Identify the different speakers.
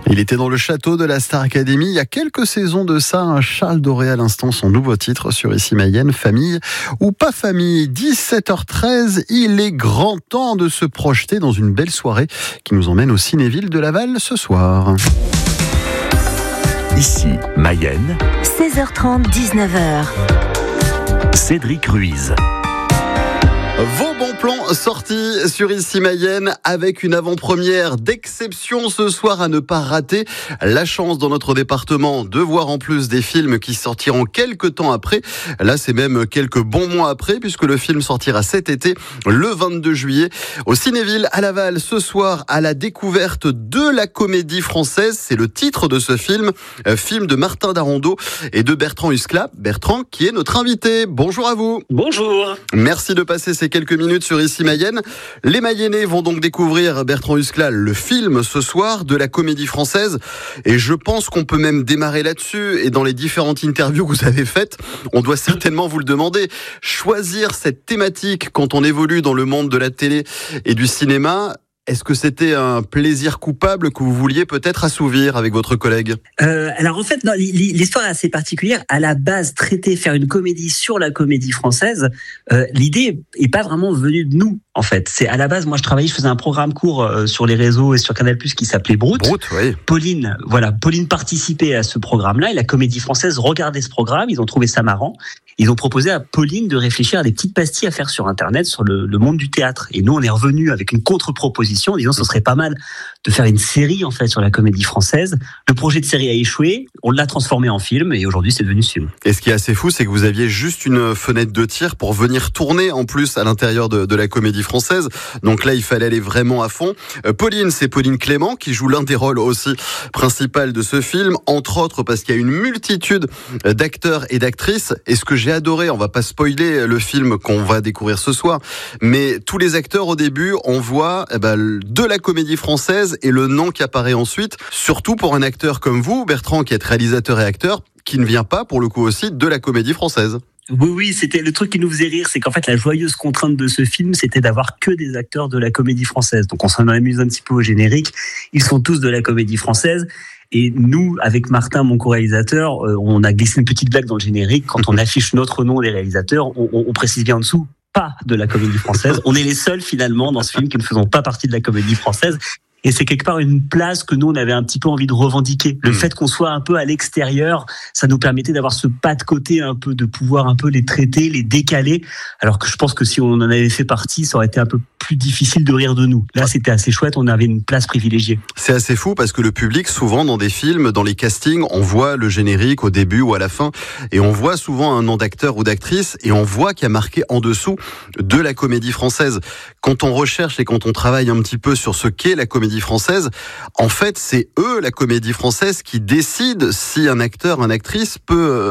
Speaker 1: Il était dans le château de la Star Academy il y a quelques saisons de ça. Charles Doré à l'instant, son nouveau titre sur Ici Mayenne, famille ou pas famille. 17h13, il est grand temps de se projeter dans une belle soirée qui nous emmène au Cinéville de Laval ce soir.
Speaker 2: Ici Mayenne,
Speaker 3: 16h30, 19h.
Speaker 2: Cédric Ruiz.
Speaker 1: Vos bons plans sortis sur Ici Mayenne avec une avant-première d'exception ce soir à ne pas rater. La chance dans notre département de voir en plus des films qui sortiront quelques temps après. Là, c'est même quelques bons mois après puisque le film sortira cet été, le 22 juillet. Au Cinéville à Laval, ce soir, à la découverte de la comédie française. C'est le titre de ce film, film de Martin Darondeau et de Bertrand Huskla. Bertrand qui est notre invité. Bonjour à vous.
Speaker 4: Bonjour.
Speaker 1: Merci de passer ces quelques minutes sur Ici Mayenne. Les Mayennais vont donc découvrir, Bertrand Huskla, le film ce soir de la comédie française. Et je pense qu'on peut même démarrer là-dessus. Et dans les différentes interviews que vous avez faites, on doit certainement vous le demander. Choisir cette thématique quand on évolue dans le monde de la télé et du cinéma, est-ce que c'était un plaisir coupable que vous vouliez peut-être assouvir avec votre collègue ?
Speaker 4: Alors en fait, non, l'histoire est assez particulière. À la base, faire une comédie sur la comédie française, l'idée est pas vraiment venue de nous. En fait, c'est à la base, moi je faisais un programme court sur les réseaux et sur Canal+ qui s'appelait Brut.
Speaker 1: Oui.
Speaker 4: Pauline participait à ce programme-là et la comédie française regardait ce programme. Ils ont trouvé ça marrant. Ils ont proposé à Pauline de réfléchir à des petites pastilles à faire sur Internet sur le monde du théâtre. Et nous, on est revenu avec une contre-proposition en disant que ce serait pas mal de faire une série en fait sur la comédie française. Le projet de série a échoué, on l'a transformé en film et aujourd'hui c'est devenu ce film.
Speaker 1: Et ce qui est assez fou, c'est que vous aviez juste une fenêtre de tir pour venir tourner en plus à l'intérieur de la comédie française. Donc là, il fallait aller vraiment à fond. Pauline, c'est Pauline Clément qui joue l'un des rôles aussi principaux de ce film, entre autres parce qu'il y a une multitude d'acteurs et d'actrices. Et ce que j'ai adoré, on va pas spoiler le film qu'on va découvrir ce soir, mais tous les acteurs au début, on voit de la comédie française et le nom qui apparaît ensuite, surtout pour un acteur comme vous, Bertrand, qui êtes réalisateur et acteur, qui ne vient pas pour le coup aussi de la comédie française.
Speaker 4: Oui, c'était le truc qui nous faisait rire, c'est qu'en fait la joyeuse contrainte de ce film, c'était d'avoir que des acteurs de la comédie française. Donc on s'en amuse un petit peu au générique, ils sont tous de la comédie française. Et nous, avec Martin, mon co-réalisateur, on a glissé une petite blague dans le générique. Quand on affiche notre nom des réalisateurs, on précise bien en dessous, pas de la comédie française. On est les seuls finalement dans ce film qui ne faisons pas partie de la comédie française. Et c'est quelque part une place que nous, on avait un petit peu envie de revendiquer. Le fait qu'on soit un peu à l'extérieur, ça nous permettait d'avoir ce pas de côté un peu, de pouvoir un peu les traiter, les décaler. Alors que je pense que si on en avait fait partie, ça aurait été un peu plus difficile de rire de nous. Là, c'était assez chouette, on avait une place privilégiée.
Speaker 1: C'est assez fou parce que le public, souvent dans des films, dans les castings, on voit le générique au début ou à la fin et on voit souvent un nom d'acteur ou d'actrice et on voit qu'il y a marqué en dessous de la comédie française. Quand on recherche et quand on travaille un petit peu sur ce qu'est la comédie française, en fait, c'est eux, la comédie française, qui décident si un acteur, une actrice peut